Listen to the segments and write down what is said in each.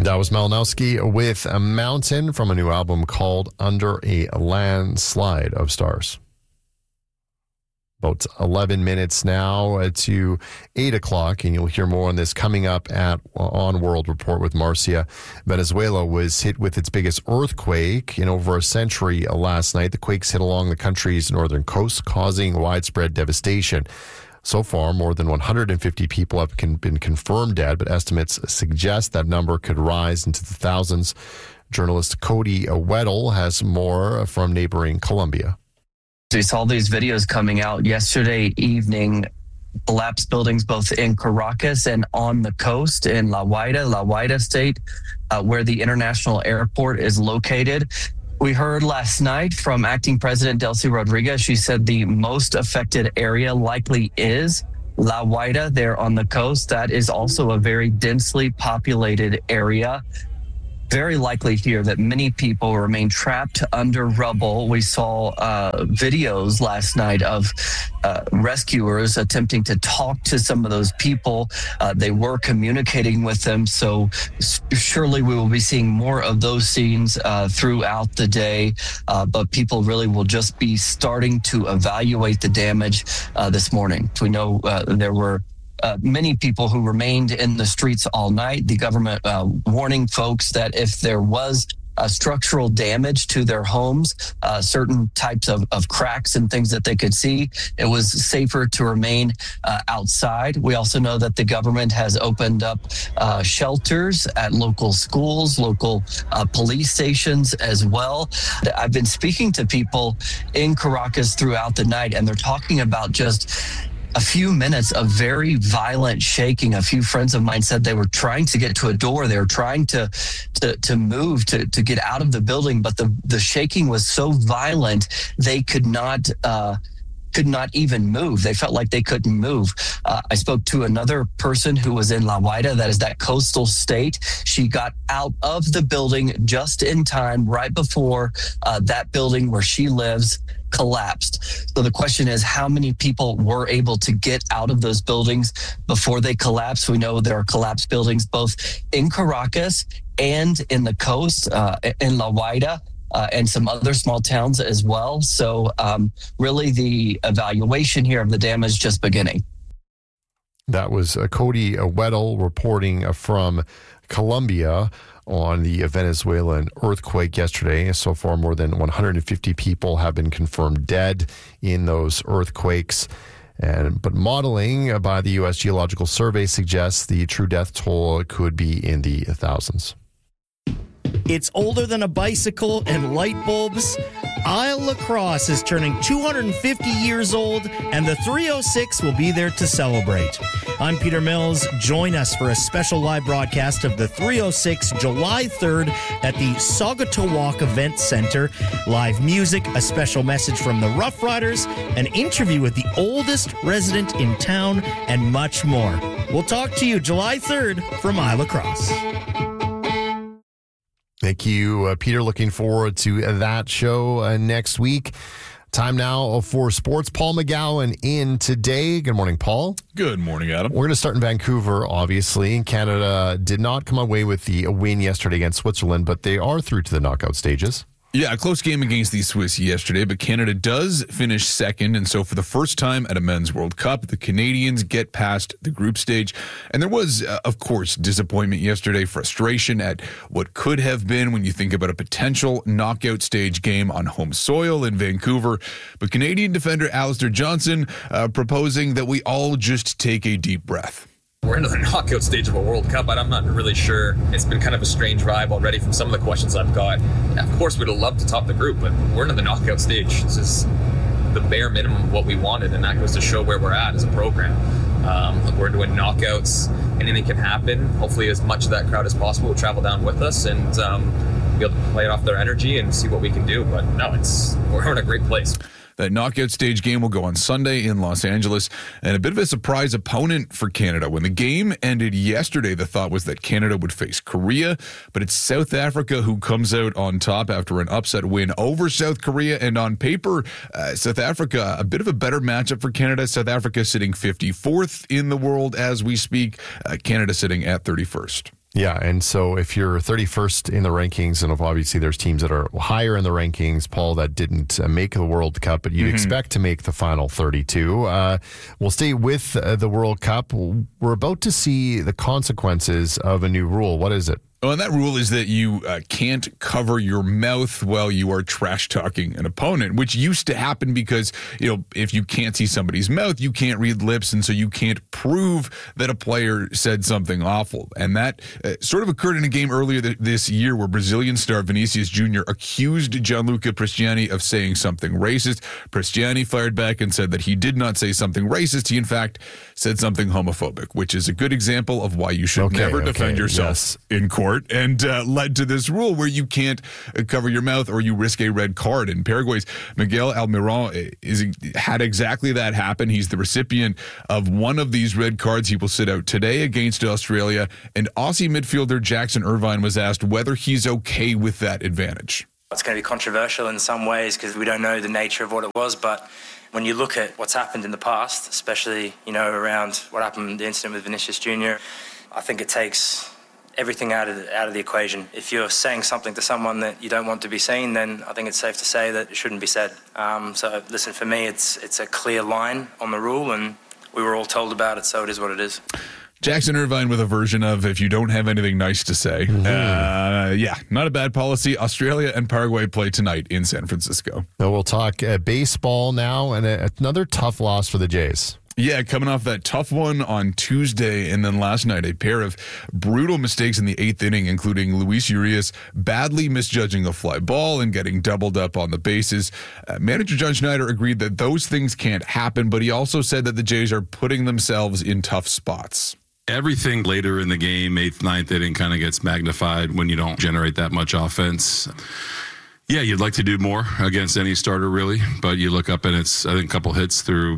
That was Malinowski with a Mountain from a new album called Under a Landslide of Stars. About 11 minutes now to 8 o'clock, and you'll hear more on this coming up on World Report with Marcia. Venezuela was hit with its biggest earthquake in over a century last night. The quakes hit along the country's northern coast, causing widespread devastation. So far, more than 150 people have been confirmed dead, but estimates suggest that number could rise into the thousands. Journalist Cody Weddle has more from neighboring Colombia. We saw these videos coming out yesterday evening, collapsed buildings both in Caracas and on the coast in La Guaira state, where the international airport is located. We heard last night from acting president Delcy Rodriguez. She said the most affected area likely is La Guaira there on the coast. That is also a very densely populated area. Very likely here that many people remain trapped under rubble. We saw videos last night of rescuers attempting to talk to some of those people. They were communicating with them, so surely we will be seeing more of those scenes throughout the day, but people really will just be starting to evaluate the damage this morning. We know there were many people who remained in the streets all night. The government warning folks that if there was structural damage to their homes, certain types of cracks and things that they could see, it was safer to remain outside. We also know that the government has opened up shelters at local schools, local police stations as well. I've been speaking to people in Caracas throughout the night, and they're talking about just a few minutes of very violent shaking. A few friends of mine said they were trying to get to a door. They were trying to move, to get out of the building, but the shaking was so violent they could not even move. They felt like they couldn't move. I spoke to another person who was in La Guaira, that is that coastal state. She got out of the building just in time, right before that building where she lives collapsed. So the question is, how many people were able to get out of those buildings before they collapsed? We know there are collapsed buildings both in Caracas and in the coast, in La Guaira, and some other small towns as well. So really the evaluation here of the damage just beginning. That was Cody Weddle reporting from Colombia on the Venezuelan earthquake yesterday. So far, more than 150 people have been confirmed dead in those earthquakes. But modeling by the U.S. Geological Survey suggests the true death toll could be in the thousands. It's older than a bicycle and light bulbs. Isle La Crosse is turning 250 years old, and the 306 will be there to celebrate. I'm Peter Mills. Join us for a special live broadcast of the 306 July 3rd at the Saugatuck Event Center. Live music, a special message from the Rough Riders, an interview with the oldest resident in town, and much more. We'll talk to you July 3rd from Isle La Crosse. Thank you, Peter. Looking forward to that show next week. Time now for sports. Paul McGowan in today. Good morning, Paul. Good morning, Adam. We're going to start in Vancouver, obviously. Canada did not come away with the win yesterday against Switzerland, but they are through to the knockout stages. Yeah, a close game against the Swiss yesterday, but Canada does finish second. And so for the first time at a men's World Cup, the Canadians get past the group stage. And there was, of course, disappointment yesterday, frustration at what could have been when you think about a potential knockout stage game on home soil in Vancouver. But Canadian defender Alistair Johnston proposing that we all just take a deep breath. We're into the knockout stage of a World Cup, and I'm not really sure. It's been kind of a strange vibe already from some of the questions I've got. Of course, we'd love to top the group, but we're into the knockout stage. This is the bare minimum of what we wanted, and that goes to show where we're at as a program. We're doing knockouts. Anything can happen. Hopefully, as much of that crowd as possible will travel down with us and be able to play off their energy and see what we can do. But no, we're in a great place. That knockout stage game will go on Sunday in Los Angeles, and a bit of a surprise opponent for Canada. When the game ended yesterday, the thought was that Canada would face Korea, but it's South Africa who comes out on top after an upset win over South Korea. And on paper, South Africa, a bit of a better matchup for Canada. South Africa sitting 54th in the world as we speak, Canada sitting at 31st. Yeah, and so if you're 31st in the rankings, and obviously there's teams that are higher in the rankings, Paul, that didn't make the World Cup, but you'd expect to make the final 32. We'll stay with the World Cup. We're about to see the consequences of a new rule. What is it? Well, and that rule is that you can't cover your mouth while you are trash talking an opponent, which used to happen because, if you can't see somebody's mouth, you can't read lips, and so you can't prove that a player said something awful. And that sort of occurred in a game earlier this year where Brazilian star Vinicius Jr. accused Gianluca Prestiani of saying something racist. Prestiani fired back and said that he did not say something racist. He, in fact, said something homophobic, which is a good example of why you should never defend yourself in court. And led to this rule where you can't cover your mouth or you risk a red card. And Paraguay's Miguel Almiron had exactly that happen. He's the recipient of one of these red cards. He will sit out today against Australia. And Aussie midfielder Jackson Irvine was asked whether he's okay with that advantage. It's going to be controversial in some ways because we don't know the nature of what it was, but when you look at what's happened in the past, especially, around what happened, the incident with Vinicius Jr., I think it takes everything out of the equation. If you're saying something to someone that you don't want to be seen, then I think it's safe to say that it shouldn't be said. So listen, for me, it's a clear line on the rule, and we were all told about it, so it is what it is. Jackson Irvine with a version of if you don't have anything nice to say. Not a bad policy. Australia and Paraguay play tonight in San Francisco. Now we'll talk baseball now, and another tough loss for the Jays. Yeah, coming off that tough one on Tuesday, and then last night, a pair of brutal mistakes in the eighth inning, including Luis Urias badly misjudging a fly ball and getting doubled up on the bases. Manager John Schneider agreed that those things can't happen, but he also said that the Jays are putting themselves in tough spots. Everything later in the game, 8th, 9th inning, kind of gets magnified when you don't generate that much offense. Yeah, you'd like to do more against any starter, really, but you look up and it's, I think, a couple hits through,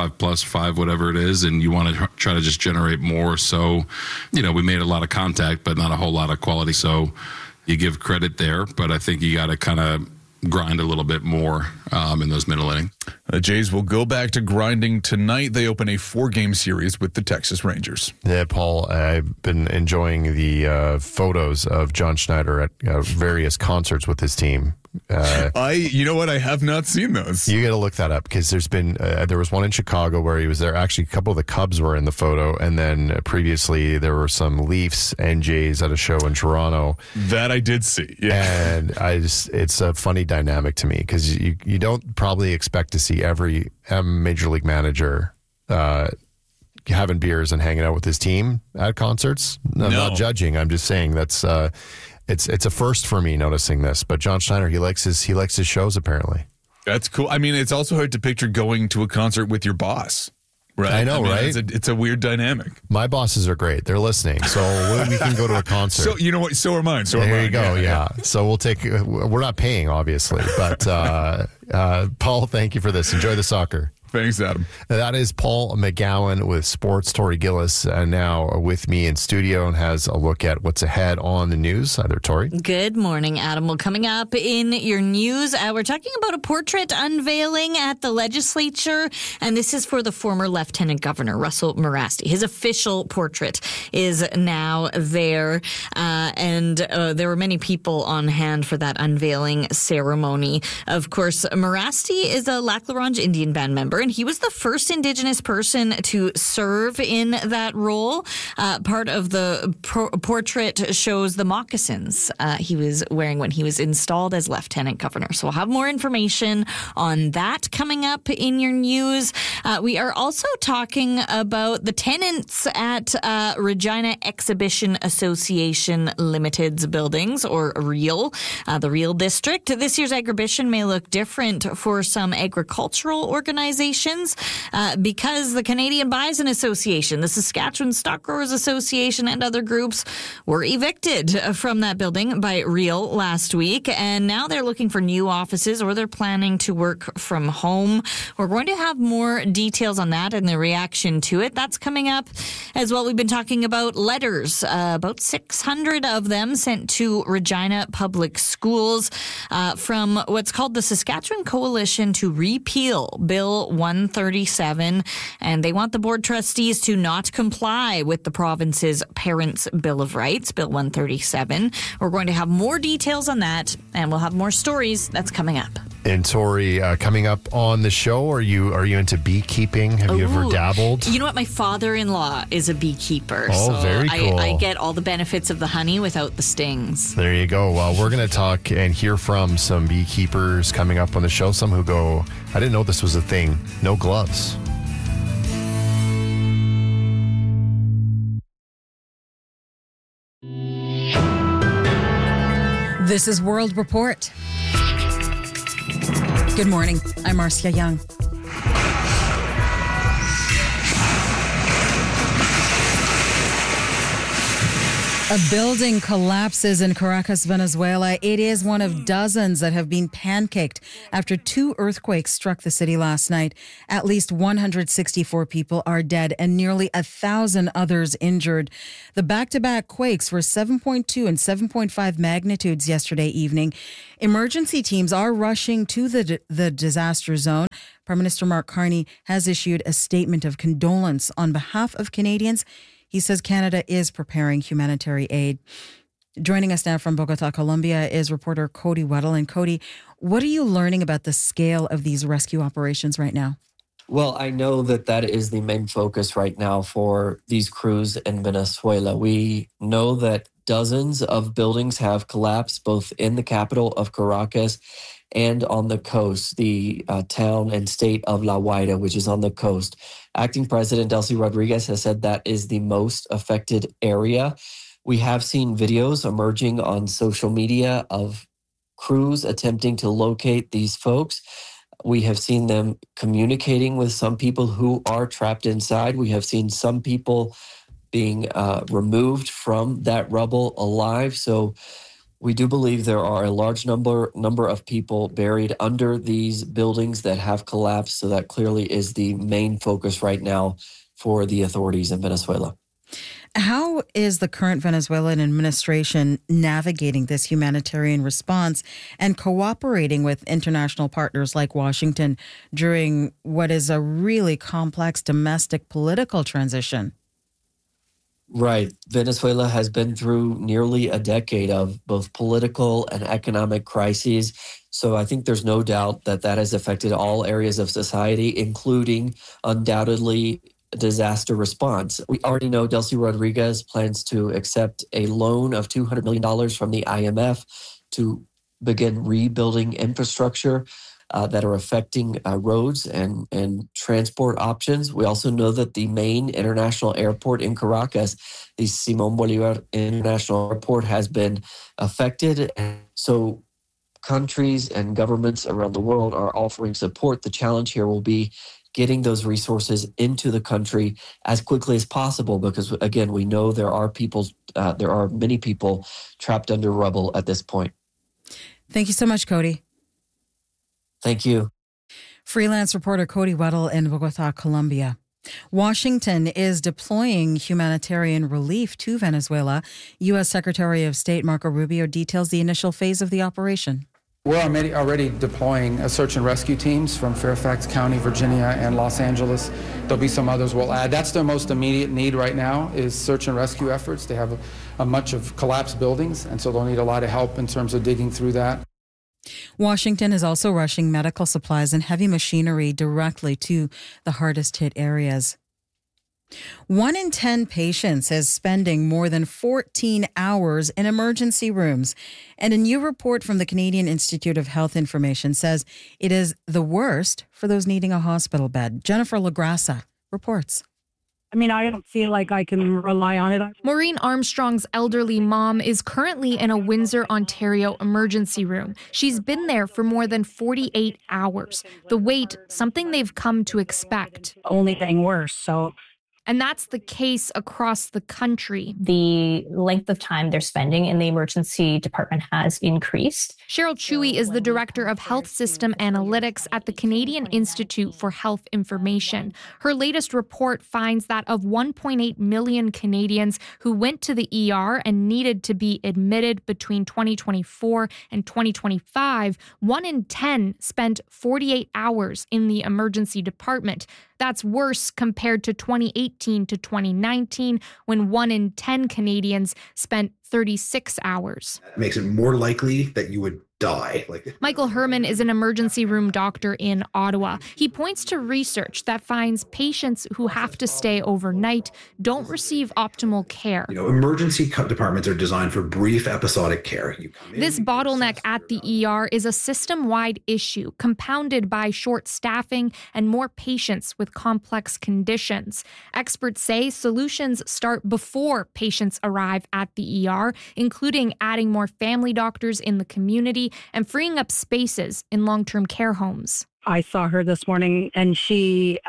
5+5, whatever it is, and you want to try to just generate more. So, we made a lot of contact, but not a whole lot of quality. So you give credit there, but I think you got to kind of grind a little bit more in those middle innings. The Jays will go back to grinding tonight. They open a 4-game series with the Texas Rangers. Yeah, Paul, I've been enjoying the photos of John Schneider at various concerts with his team. You know what? I have not seen those. You got to look that up because there was one in Chicago where he was there. Actually, a couple of the Cubs were in the photo, and then previously there were some Leafs and Jays at a show in Toronto. That I did see. Yeah, and it's a funny dynamic to me because you don't probably expect to see every major league manager having beers and hanging out with his team at concerts. I'm not judging. I'm just saying that's. It's a first for me noticing this, but John Schneider, he likes his shows apparently. That's cool. I mean, it's also hard to picture going to a concert with your boss, right? I know, right? It's a weird dynamic. My bosses are great; they're listening, so we can go to a concert. So you know what? So are mine. There you go. Yeah. So we're not paying, obviously, but Paul, thank you for this. Enjoy the soccer. Thanks, Adam. That is Paul McGowan with Sports. Tori Gillis now with me in studio and has a look at what's ahead on the news. Hi there, Tori. Good morning, Adam. Well, coming up in your news, we're talking about a portrait unveiling at the legislature, and this is for the former Lieutenant Governor, Russell Marasti. His official portrait is now there, and there were many people on hand for that unveiling ceremony. Of course, Marasti is a Lac La Ronge Indian Band member, and he was the first Indigenous person to serve in that role. Part of the portrait shows the moccasins he was wearing when he was installed as Lieutenant Governor. So we'll have more information on that coming up in your news. We are also talking about the tenants at Regina Exhibition Association Limited's buildings, or REAL, the REAL District. This year's exhibition may look different for some agricultural organizations because the Canadian Bison Association, the Saskatchewan Stock Growers Association, and other groups were evicted from that building by REAL last week, and now they're looking for new offices, or they're planning to work from home. We're going to have more details on that and the reaction to it. That's coming up as well. We've been talking about letters, about 600 of them sent to Regina Public Schools from what's called the Saskatchewan Coalition to Repeal Bill 137, and they want the board trustees to not comply with the province's Parents' Bill of Rights, Bill 137. We're going to have more details on that, and we'll have more stories. That's coming up. And Tori, coming up on the show, are you into beekeeping? Have you ever dabbled? You know what? My father-in-law is a beekeeper. Oh, so very cool. I get all the benefits of the honey without the stings. There you go. Well, we're going to talk and hear from some beekeepers coming up on the show. Some who go, I didn't know this was a thing. No gloves. This is World Report. Good morning. I'm Marcia Young. A building collapses in Caracas, Venezuela. It is one of dozens that have been pancaked after 2 earthquakes struck the city last night. At least 164 people are dead and nearly 1,000 others injured. The back-to-back quakes were 7.2 and 7.5 magnitudes yesterday evening. Emergency teams are rushing to the disaster zone. Prime Minister Mark Carney has issued a statement of condolence on behalf of Canadians. He says Canada is preparing humanitarian aid. Joining us now from Bogota, Colombia, is reporter Cody Weddle. And Cody, what are you learning about the scale of these rescue operations right now? Well, I know that is the main focus right now for these crews in Venezuela. We know that dozens of buildings have collapsed, both in the capital of Caracas and on the coast, the town and state of La Guaira, which is on the coast. Acting President Delcy Rodriguez has said that is the most affected area. We have seen videos emerging on social media of crews attempting to locate these folks. We have seen them communicating with some people who are trapped inside. We have seen some people being removed from that rubble alive. So we do believe there are a large number of people buried under these buildings that have collapsed. So that clearly is the main focus right now for the authorities in Venezuela. How is the current Venezuelan administration navigating this humanitarian response and cooperating with international partners like Washington during what is a really complex domestic political transition? Right. Venezuela has been through nearly a decade of both political and economic crises. So I think there's no doubt that has affected all areas of society, including undoubtedly disaster response. We already know Delcy Rodriguez plans to accept a loan of $200 million from the IMF to begin rebuilding infrastructure that are affecting roads and transport options. We also know that the main international airport in Caracas, the Simón Bolívar International Airport, has been affected. And so countries and governments around the world are offering support. The challenge here will be getting those resources into the country as quickly as possible, because again, we know there are many people trapped under rubble at this point. Thank you so much, Cody. Thank you. Freelance reporter Cody Weddle in Bogota, Colombia. Washington is deploying humanitarian relief to Venezuela. U.S. Secretary of State Marco Rubio details the initial phase of the operation. We're already deploying search and rescue teams from Fairfax County, Virginia, and Los Angeles. There'll be some others we'll add. That's their most immediate need right now is search and rescue efforts. They have a much of collapsed buildings, and so they'll need a lot of help in terms of digging through that. Washington is also rushing medical supplies and heavy machinery directly to the hardest hit areas. 1 in 10 patients is spending more than 14 hours in emergency rooms. And a new report from the Canadian Institute of Health Information says it is the worst for those needing a hospital bed. Jennifer Lagrassa reports. I mean, I don't feel like I can rely on it. Maureen Armstrong's elderly mom is currently in a Windsor, Ontario emergency room. She's been there for more than 48 hours. The wait, something they've come to expect. Only thing worse, so And that's the case across the country. The length of time they're spending in the emergency department has increased. Cheryl Chewy is the director of health system analytics at the Canadian Institute for Health Information. Her latest report finds that of 1.8 million Canadians who went to the ER and needed to be admitted between 2024 and 2025, 1 in 10 spent 48 hours in the emergency department. That's worse compared to 2018 to 2019, when 1 in 10 Canadians spent 36 hours. That makes it more likely that you would die. Michael Herman is an emergency room doctor in Ottawa. He points to research that finds patients who have to stay overnight don't receive optimal care. Emergency departments are designed for brief episodic care. This bottleneck at the ER is a system-wide issue, compounded by short staffing and more patients with complex conditions. Experts say solutions start before patients arrive at the ER, including adding more family doctors in the community and freeing up spaces in long-term care homes. I saw her this morning and she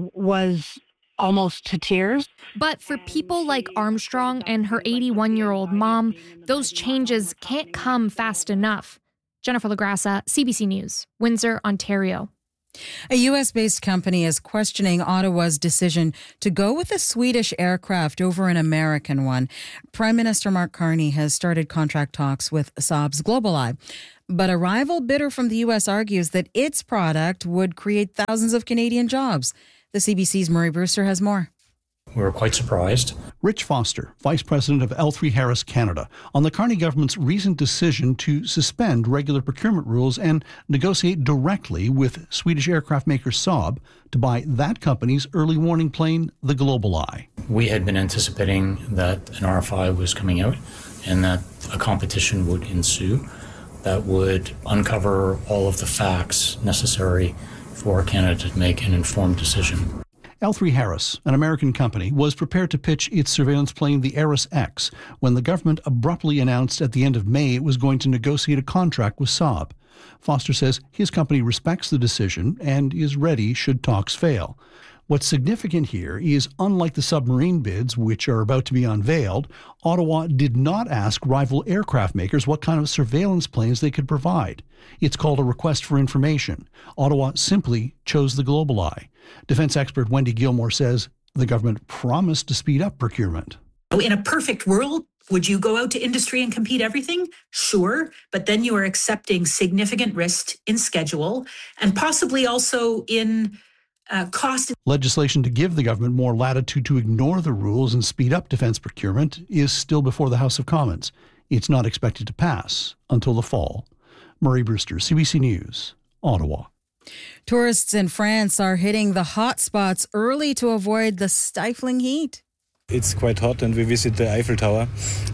was almost to tears. But for people like Armstrong and her 81-year-old mom, those changes can't come fast enough. Jennifer LaGrassa, CBC News, Windsor, Ontario. A U.S.-based company is questioning Ottawa's decision to go with a Swedish aircraft over an American one. Prime Minister Mark Carney has started contract talks with Saab's GlobalEye. But a rival bidder from the U.S. argues that its product would create thousands of Canadian jobs. The CBC's Murray Brewster has more. We were quite surprised. Rich Foster, Vice President of L3Harris Canada, on the Carney government's recent decision to suspend regular procurement rules and negotiate directly with Swedish aircraft maker Saab to buy that company's early warning plane, the GlobalEye. We had been anticipating that an RFI was coming out and that a competition would ensue that would uncover all of the facts necessary for Canada to make an informed decision. L3Harris, an American company, was prepared to pitch its surveillance plane, the Ares X, when the government abruptly announced at the end of May it was going to negotiate a contract with Saab. Foster says his company respects the decision and is ready should talks fail. What's significant here is, unlike the submarine bids, which are about to be unveiled, Ottawa did not ask rival aircraft makers what kind of surveillance planes they could provide. It's called a request for information. Ottawa simply chose the GlobalEye. Defense expert Wendy Gilmore says the government promised to speed up procurement. In a perfect world, would you go out to industry and compete everything? Sure, but then you are accepting significant risk in schedule and possibly also in cost. Legislation to give the government more latitude to ignore the rules and speed up defense procurement is still before the House of Commons. It's not expected to pass until the fall. Murray Brewster, CBC News, Ottawa. Tourists in France are hitting the hot spots early to avoid the stifling heat. It's quite hot and we visit the Eiffel Tower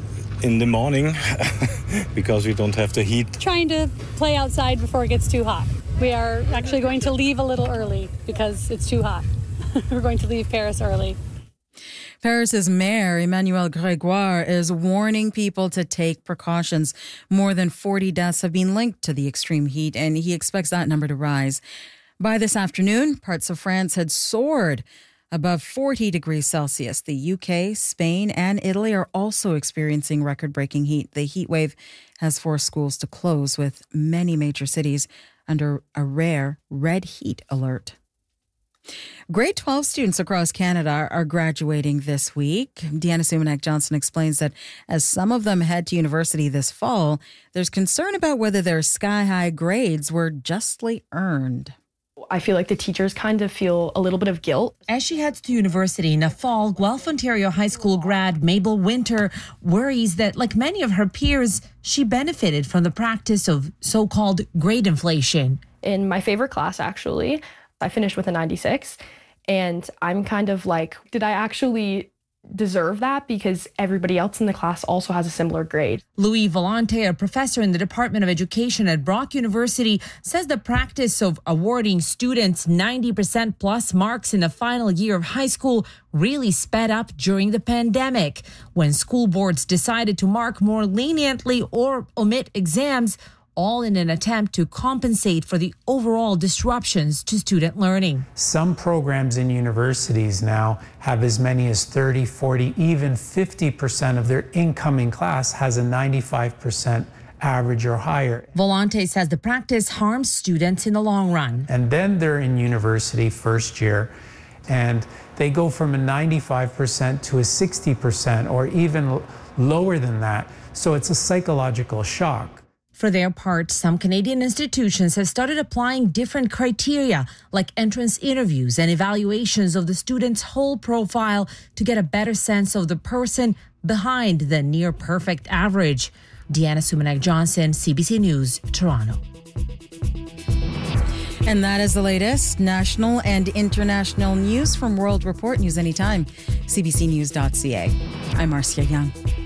in the morning because we don't have the heat. Trying to play outside before it gets too hot. We are actually going to leave a little early because it's too hot. We're going to leave Paris early. Paris's mayor, Emmanuel Grégoire, is warning people to take precautions. More than 40 deaths have been linked to the extreme heat, and he expects that number to rise. By this afternoon, parts of France had soared above 40 degrees Celsius. The UK, Spain, and Italy are also experiencing record-breaking heat. The heat wave has forced schools to close, with many major cities under a rare red heat alert. Grade 12 students across Canada are graduating this week. Deanna Sumanek-Johnson explains that as some of them head to university this fall, there's concern about whether their sky-high grades were justly earned. I feel like the teachers kind of feel a little bit of guilt. As she heads to university in the fall, Guelph, Ontario high school grad Mabel Winter worries that, like many of her peers, she benefited from the practice of so-called grade inflation. In my favorite class, actually, I finished with a 96, and I'm kind of like, did I actually deserve that? Because everybody else in the class also has a similar grade. Louis Volante, a professor in the Department of Education at Brock University, says the practice of awarding students 90% plus marks in the final year of high school really sped up during the pandemic, when school boards decided to mark more leniently or omit exams, all in an attempt to compensate for the overall disruptions to student learning. Some programs in universities now have as many as 30, 40, even 50% of their incoming class has a 95% average or higher. Volante says the practice harms students in the long run. And then they're in university first year, and they go from a 95% to a 60% or even lower than that. So it's a psychological shock. For their part, some Canadian institutions have started applying different criteria, like entrance interviews and evaluations of the student's whole profile to get a better sense of the person behind the near-perfect average. Deanna Sumanek-Johnson, CBC News, Toronto. And that is the latest national and international news from World Report. News anytime, cbcnews.ca. I'm Marcia Young.